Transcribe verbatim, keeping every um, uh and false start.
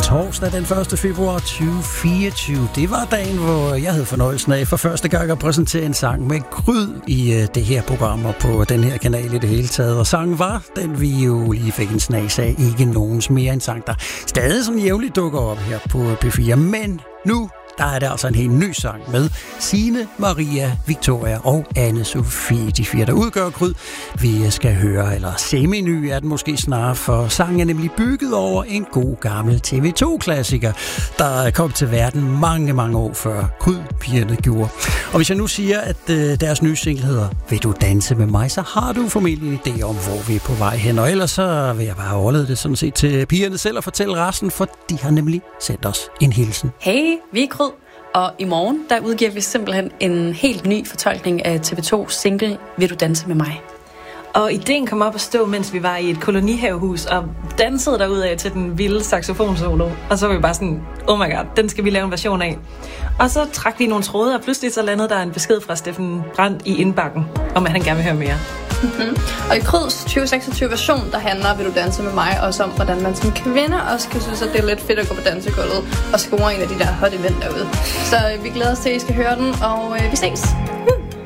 torsdag den første februar tyve fireogtyve. Det var dagen, hvor jeg havde fornøjelsen af for første gang at præsentere en sang med Gryd i det her program og på den her kanal i det hele taget. Og sangen var den, vi jo lige fik en snas af, ikke nogens mere en sang, der stadig sådan jævnligt dukker op her på P fire. Men nu der er det altså en helt ny sang med Signe, Maria, Victoria og Anne-Sophie. De fire, der udgør Gryd. Vi skal høre, eller semi-ny er den måske snarere, for sangen er nemlig bygget over en god gammel T V to-klassiker, der kom til verden mange, mange år før Gryd-pigerne gjorde. Og hvis jeg nu siger, at øh, deres nye single hedder Vil du danse med mig, så har du formentlig en idé om, hvor vi er på vej hen. Og ellers så vil jeg bare overlade det sådan set til pigerne selv og fortælle resten, for de har nemlig sendt os en hilsen. Hey, vi er Gryd. Og i morgen, der udgiver vi simpelthen en helt ny fortolkning af T V to single Vil du danse med mig. Og ideen kom op at stå, mens vi var i et kolonihavehus og dansede derudad til den vilde saxofonsolo. Og så var vi bare sådan, oh my god, den skal vi lave en version af. Og så trak vi nogle tråde, og pludselig så landede der en besked fra Steffen Brandt i indbakken, om at han gerne vil høre mere. Mm-hmm. Og i Gryds tyve seksogtyve version, der handler Vil du danse med mig også om, hvordan man som kvinde også kan synes, at det er lidt fedt at gå på dansegulvet og score en af de der hot event derude. Så vi glæder os til, at I skal høre den, og øh, vi ses.